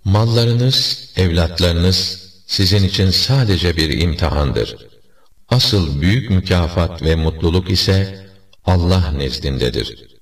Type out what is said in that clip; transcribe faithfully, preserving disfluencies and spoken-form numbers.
Mallarınız, evlatlarınız sizin için sadece bir imtihandır. Asıl büyük mükafat ve mutluluk ise Allah nezdindedir.